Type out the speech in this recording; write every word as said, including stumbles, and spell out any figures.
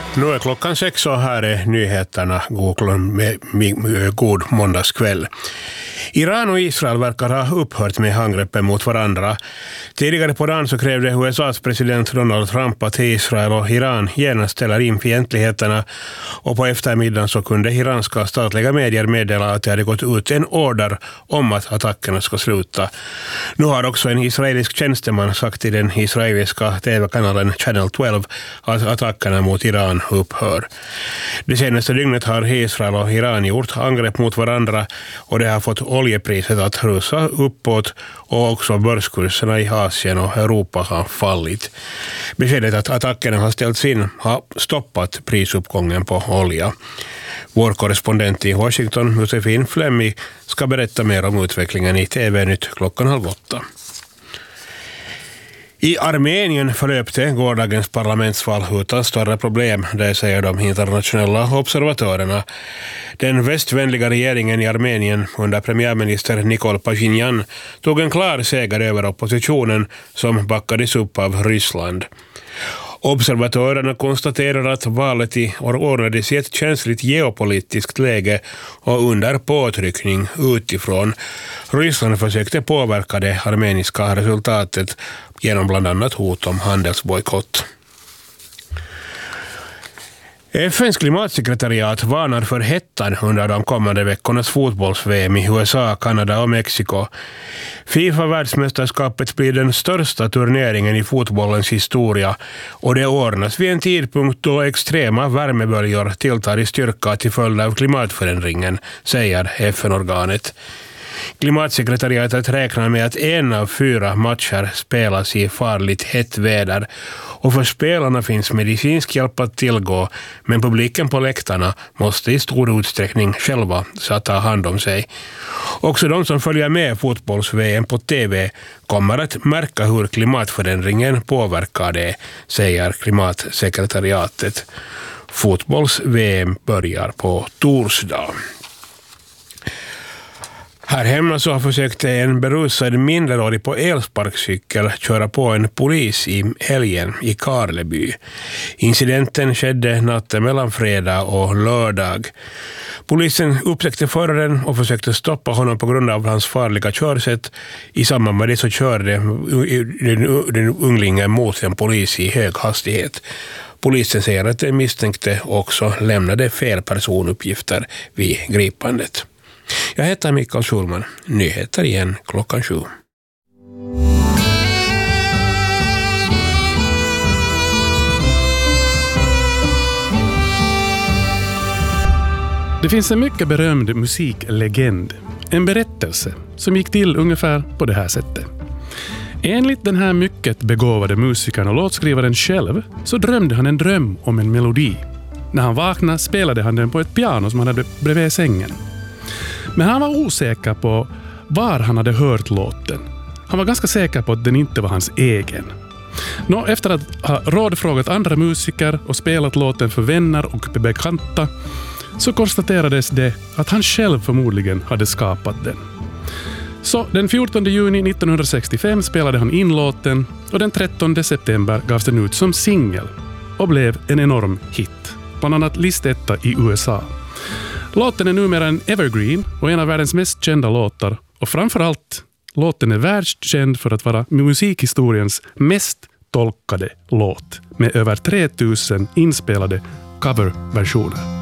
Nu är klockan sex och här är nyheterna. God, god måndagskväll. Iran och Israel verkar ha upphört med angreppen mot varandra. Tidigare på dagen så krävde U S A:s president Donald Trump att Israel och Iran genast ställer in fientligheterna, och på eftermiddagen så kunde iranska statliga medier meddela att det hade gått ut en order om att attackerna ska sluta. Nu har också en israelisk tjänsteman sagt till den israeliska tv-kanalen Channel tolv att attackerna mot Iran upphör. Det senaste dygnet har Israel och Iran gjort angrepp mot varandra, och det har fått oljepriset att rusa uppåt, och också börskurserna i Asien och Europa har fallit. Beskedet att attackerna har ställts in har stoppat prisuppgången på olja. Vår korrespondent i Washington, Josefin Flemmi, ska berätta mer om utvecklingen i T V-nytt klockan halv åtta. I Armenien förlöpte gårdagens parlamentsval utan större problem, det säger de internationella observatörerna. Den västvänliga regeringen i Armenien under premiärminister Nikol Pashinyan tog en klar seger över oppositionen som backades upp av Ryssland. Observatörerna konstaterar att valet i år ordnades i ett känsligt geopolitiskt läge och under påtryckning utifrån. Ryssland försökte påverka det armeniska resultatet genom bland annat hot om handelsbojkott. F N:s klimatsekretariat varnar för hettan under de kommande veckornas fotbolls-V M i U S A, Kanada och Mexiko. FIFA-världsmästerskapet blir den största turneringen i fotbollens historia, och det ordnas vid en tidpunkt då extrema värmeböljor tilltar i styrka till följd av klimatförändringen, säger F N-organet. Klimatsekretariatet räknar med att en av fyra matcher spelas i farligt hett väder, och för spelarna finns medicinsk hjälp att tillgå, men publiken på läktarna måste i stor utsträckning själva ta hand om sig. Också de som följer med fotbolls-V M på T V kommer att märka hur klimatförändringen påverkar det, säger klimatsekretariatet. Fotbolls-V M börjar på torsdag. Här hemma så har försökt en berusad minderårig på elsparkcykel köra på en polis i helgen i Karleby. Incidenten skedde natten mellan fredag och lördag. Polisen upptäckte föraren och försökte stoppa honom på grund av hans farliga körsätt. I samband med det så körde den unglingen mot en polis i hög hastighet. Polisen säger att den misstänkte också lämnade fel personuppgifter vid gripandet. Jag heter Mikael Schulman. Nyheter igen klockan sju. Det finns en mycket berömd musiklegend. En berättelse som gick till ungefär på det här sättet. Enligt den här mycket begåvade musikern och låtskrivaren själv så drömde han en dröm om en melodi. När han vaknade spelade han den på ett piano som han hade bredvid sängen. Men han var osäker på var han hade hört låten. Han var ganska säker på att den inte var hans egen. Nå, efter att ha rådfrågat andra musiker och spelat låten för vänner och bekanta så konstaterades det att han själv förmodligen hade skapat den. Så den fjortonde juni nittonhundrasextiofem spelade han in låten, och den trettonde september gavs den ut som singel och blev en enorm hit. Bland annat listetta i U S A. Låten är numera en evergreen och en av världens mest kända låtar, och framförallt låten är världskänd för att vara musikhistoriens mest tolkade låt med över tre tusen inspelade coverversioner.